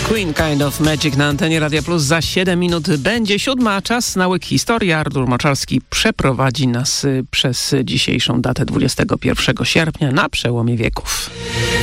Queen Kind of Magic na antenie Radia Plus. Za 7 minut będzie 7, a czas na łyk historii. Artur Moczarski przeprowadzi nas przez dzisiejszą datę 21 sierpnia na przełomie wieków.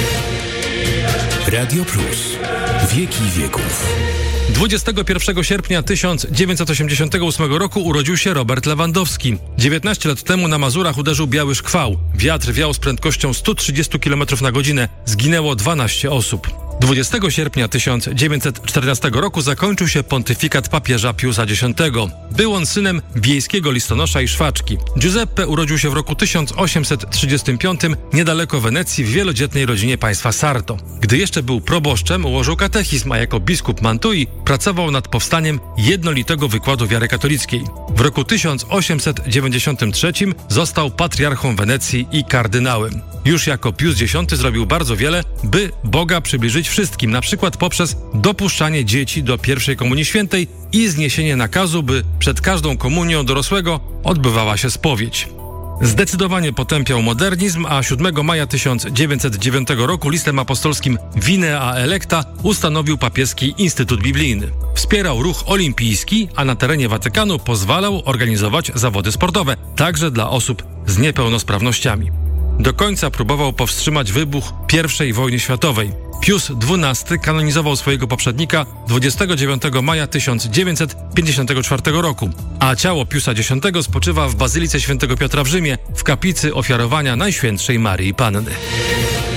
Radio Plus. Wieki wieków. 21 sierpnia 1988 roku urodził się Robert Lewandowski. 19 lat temu na Mazurach uderzył biały szkwał. Wiatr wiał z prędkością 130 km na godzinę. Zginęło 12 osób. 20 sierpnia 1914 roku zakończył się pontyfikat papieża Piusa X. Był on synem wiejskiego listonosza i szwaczki. Giuseppe urodził się w roku 1835 niedaleko Wenecji w wielodzietnej rodzinie państwa Sarto. Gdy jeszcze był proboszczem, ułożył katechizm, a jako biskup Mantui pracował nad powstaniem jednolitego wykładu wiary katolickiej. W roku 1893 został patriarchą Wenecji i kardynałem. Już jako Pius X zrobił bardzo wiele, by Boga przybliżyć wszystkim, na przykład poprzez dopuszczanie dzieci do pierwszej komunii świętej i zniesienie nakazu, by przed każdą komunią dorosłego odbywała się spowiedź. Zdecydowanie potępiał modernizm, a 7 maja 1909 roku listem apostolskim Vinea Electa ustanowił papieski Instytut Biblijny. Wspierał ruch olimpijski, a na terenie Watykanu pozwalał organizować zawody sportowe, także dla osób z niepełnosprawnościami. Do końca próbował powstrzymać wybuch I wojny światowej. Pius XII kanonizował swojego poprzednika 29 maja 1954 roku, a ciało Piusa X spoczywa w Bazylice Świętego Piotra w Rzymie w kaplicy ofiarowania Najświętszej Maryi Panny.